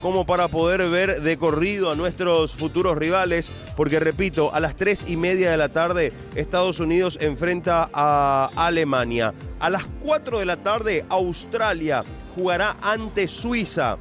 como para poder ver de corrido a nuestros futuros rivales, porque repito, a las 3:30 de la tarde Estados Unidos enfrenta a Alemania. A las 4 de la tarde Australia jugará ante Suiza.